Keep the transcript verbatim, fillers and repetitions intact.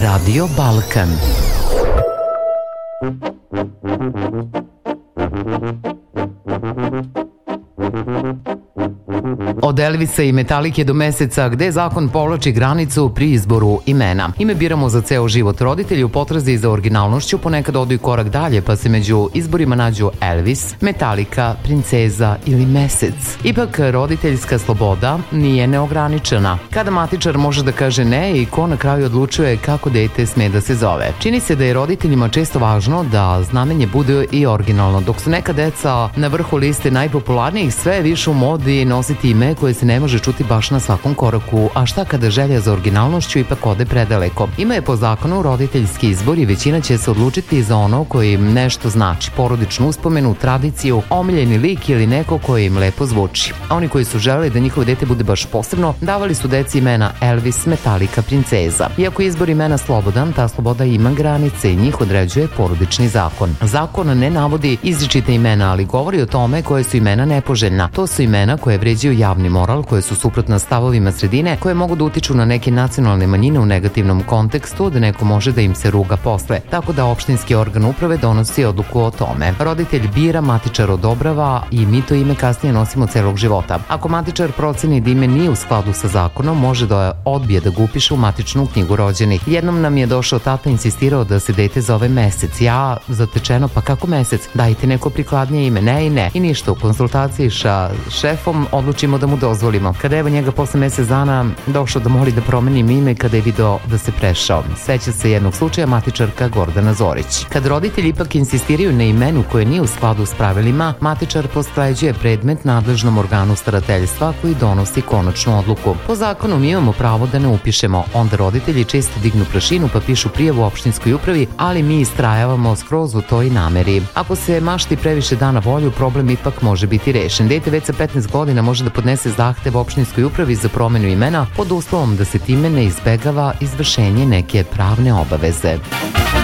Radio Balkan. Od Elvisa i Metalike do Meseca, gde zakon povlači granicu pri izboru imena. Ime biramo za ceo život. Roditelji u potrazi za originalnošću ponekad odu i korak dalje, pa se među izborima nađu Elvis, Metalika, Princeza ili Mesec. Ipak, roditeljska sloboda nije neograničena. Kada matičar može da kaže ne i ko na kraju odlučuje kako dete sme da se zove. Čini se da je roditeljima često važno da znamenje bude i originalno, dok su neka deca na vrhu liste najpopularnijih, sve je više u modi nositi ime koje se ne može čuti baš na svakom koraku, a šta kada želja za originalnošću ipak ode predaleko. Ime je po zakonu roditeljski izbor i većina će se odlučiti za ono koji im nešto znači, porodičnu uspomenu, tradiciju, omiljeni lik ili neko koji im lepo zvuči. A oni koji su želeli da njihovo dete bude baš posebno, davali su deci imena Elvis, Metalika, Princeza. Iako je izbor imena slobodan, ta sloboda ima granice i njih određuje porodični zakon. Zakon ne navodi izričite imena, ali govori o tome koje su imena nepoželjna. To su imena koje vređaju javni moral, koje su suprotna stavovima sredine, koje mogu da utiču na neke nacionalne manjine u negativnom kontekstu, da neko može da im se ruga posle. Tako da opštinski organ uprave donosi odluku o tome. Roditelj bira, matičar odobrava i mi to ime kasnije nosimo celog života. Ako matičar proceni da ime nije u skladu sa zakonom, može da odbije da ga upiše u matičnu knjigu rođenih. Jednom nam je došao tata i insistirao da se dete zove Mesec. Ja zatečeno, pa kako Mesec? Dajte neko prikladnije ime. Ne i ne. I ništa, u konsultaciji sa šefom odlučimo da mu dozvolimo. Kada evo njega posle mesec dana došao da moli da promenim ime kada je video da se prešao. Seća se jednog slučaja matičarka Gordana Zorić. Kad roditelji ipak insistiraju na imenu koje nije u skladu s pravilima, matičar prosleđuje predmet nadležnom organu starateljstva koji donosi konačnu odluku. Po zakonu mi imamo pravo da ne upišemo, onda roditelji često dignu prašinu pa pišu prijavu u opštinskoj upravi, ali mi istrajavamo skroz u toj nameri. Ako se mašti previše dana volju, problem ipak može biti rešen. Dete već sa petnaest godina može da podnese zahtev opštinskoj upravi za promenu imena pod uslovom da se time ne izbegava izvršenje neke pravne obaveze.